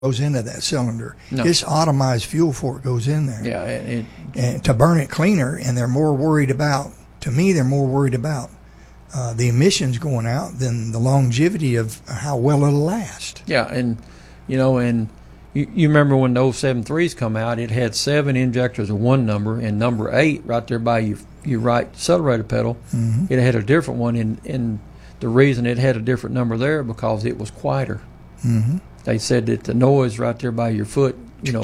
goes into that cylinder. No. It's atomized fuel before it goes in there. Yeah, and to burn it cleaner, and they're more worried about, to me, they're more worried about the emissions going out than the longevity of how well it'll last. yeah, and you remember when the 073s come out, it had 7 injectors of one number, and number 8 right there by your right accelerator pedal, it had a different one, and the reason it had a different number there because it was quieter. They said that the noise right there by your foot,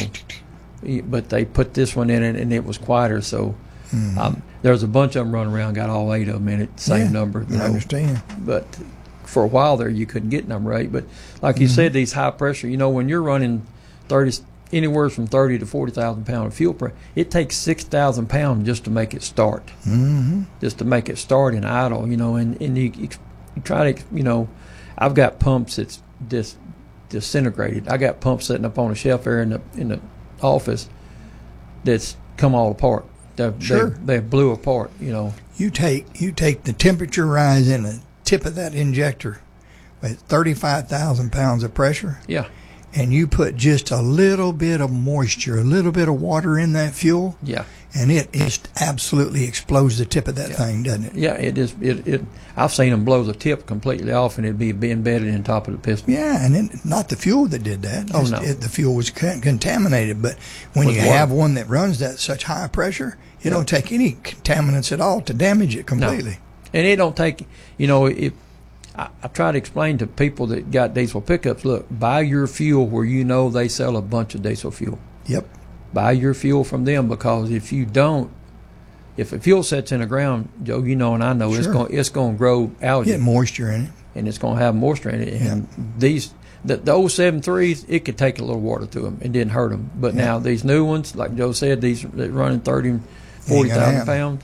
but they put this one in it and it was quieter. So there's a bunch of them running around, got all 8 of them in it, same number. I understand. But for a while there, you couldn't get number 8. But like you said, these high pressure, when you're running anywhere from 30 to 40,000 pound of fuel pressure, it takes 6,000 pounds just to make it start. Just to make it start and idle, and you try to, I've got pumps that's just disintegrated. I got pumps sitting up on a shelf there in the office that's come all apart. They blew apart. You take the temperature rise in the tip of that injector with 35,000 pounds of pressure. Yeah. And you put just a little bit of moisture, a little bit of water in that fuel. Yeah. And it just absolutely explodes the tip of that thing, doesn't it? Yeah, it is. I've seen them blow the tip completely off, and it'd be embedded in top of the piston. Yeah, and then not the fuel that did that. Oh, no. The fuel was contaminated. But when you have one that runs at such high pressure, it don't take any contaminants at all to damage it completely. No. And it don't take, I try to explain to people that got diesel pickups, look, buy your fuel where they sell a bunch of diesel fuel. Yep. Buy your fuel from them, because if you don't, if a fuel sets in the ground, Joe, and I know, it's going to grow algae. Get moisture in it. And it's going to have moisture in it. And the 073s, it could take a little water to them. It didn't hurt them. But now these new ones, like Joe said, these that running 30, 40,000 pounds,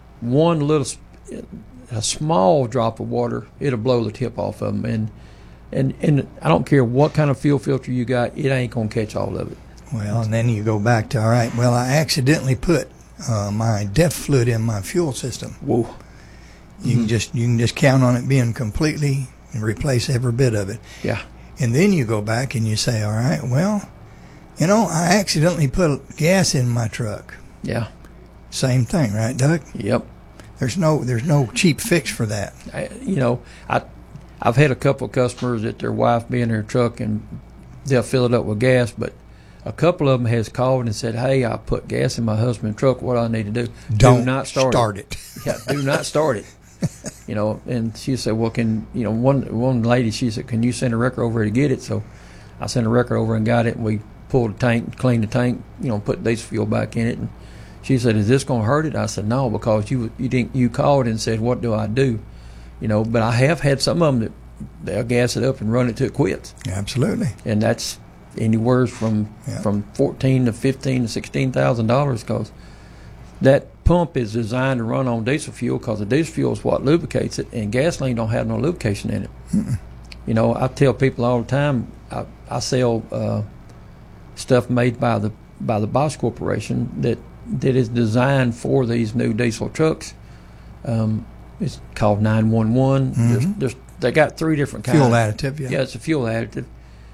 a small drop of water, it'll blow the tip off of them. And I don't care what kind of fuel filter you got, it ain't going to catch all of it. Well, and then you go back to, all right, well, I accidentally put my DEF fluid in my fuel system. Whoa. You can just count on it being completely, and replace every bit of it. Yeah. And then you go back and you say, all right, well, I accidentally put gas in my truck. Yeah. Same thing, right, Doug? Yep. There's no cheap fix for that. I've had a couple of customers that their wife be in their truck and they'll fill it up with gas, but a couple of them has called and said, hey, I put gas in my husband's truck. What do I need to do? Do not start it. Yeah, do not start it. And she said, well, one lady, she said, can you send a wrecker over to get it? So I sent a wrecker over and got it, and we pulled the tank, cleaned the tank, put diesel fuel back in it. And she said, is this going to hurt it? I said, no, because you called and said, what do I do? But I have had some of them that they'll gas it up and run it till it quits. Absolutely. And that's anywhere from $14,000 to $15,000 to $16,000, because that pump is designed to run on diesel fuel, because the diesel fuel is what lubricates it, and gasoline don't have no lubrication in it. I tell people all the time, I sell stuff made by the Bosch Corporation that is designed for these new diesel trucks. It's called 911. They got 3 different kinds. Fuel additive, yeah. Yeah, it's a fuel additive.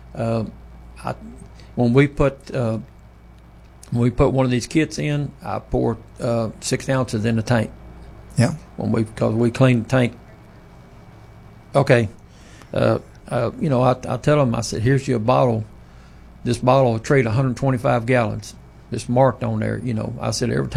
When we put one of these kits in, I pour 6 ounces in the tank. Yeah. Because we clean the tank. Okay. I tell them, I said, here's your bottle. This bottle will treat 125 gallons. It's marked on there. I said every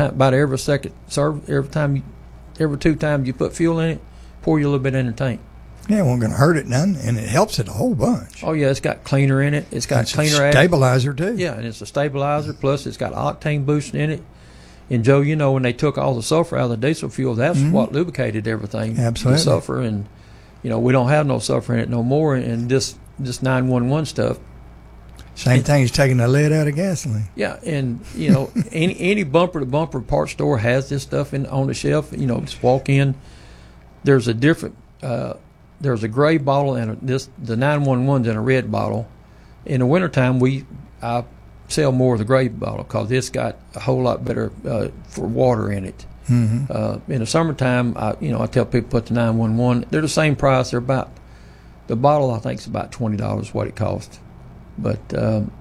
2 times you put fuel in it, pour you a little bit in the tank. Yeah, it wasn't going to hurt it none, and it helps it a whole bunch. Oh, yeah, it's got cleaner in it. It's got cleaner a stabilizer, too. Yeah, and it's a stabilizer, plus it's got octane boost in it. And, Joe, when they took all the sulfur out of the diesel fuel, that's what lubricated everything. Absolutely. The sulfur, and, we don't have no sulfur in it no more. And this 911 stuff. Same thing as taking the lead out of gasoline. Yeah, and, any bumper-to-bumper parts store has this stuff on the shelf. Just walk in. There's a different... there's a gray bottle and the 911's in a red bottle. In the wintertime, I sell more of the gray bottle because it's got a whole lot better for water in it. In the summertime, I tell people put the 911. They're the same price. They're about, the bottle I think is about $20 what it costs. But